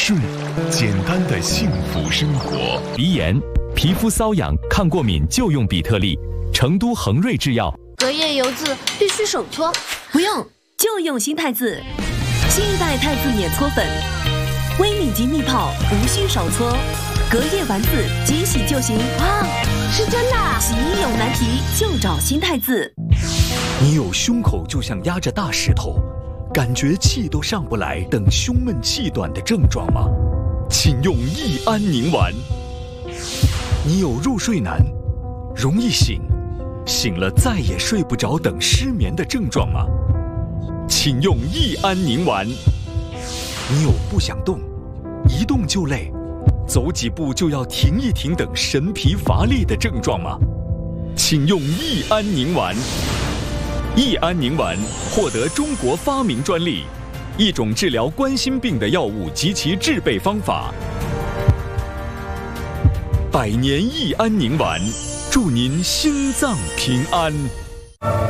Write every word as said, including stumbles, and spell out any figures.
顺，简单的幸福生活。 鼻炎、皮肤瘙痒、抗过敏就用比特利。成都恒瑞制药。 隔夜油渍必须手搓， 不用，就用新太字。新一代太字碾搓粉，微米级密泡，无需手搓，隔夜丸子即洗就行。 哇，是真的！ 洗衣有难题就找新太字。 你有胸口就像压着大石头，感觉气都上不来，等胸闷气短的症状吗？请用益安宁丸。你有入睡难，容易醒，醒了再也睡不着等失眠的症状吗？请用益安宁丸。你有不想动，一动就累，走几步就要停一停等神疲乏力的症状吗？请用益安宁丸。益安宁丸获得中国发明专利，一种治疗冠心病的药物及其制备方法。百年益安宁丸，祝您心脏平安。